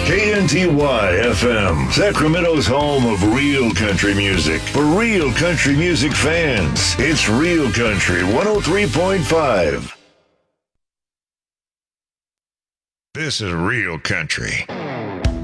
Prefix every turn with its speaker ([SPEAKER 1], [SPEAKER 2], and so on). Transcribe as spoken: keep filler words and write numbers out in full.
[SPEAKER 1] K N T Y F M, Sacramento's home of real country music. For real country music fans, it's Real Country one oh three point five. This is Real Country.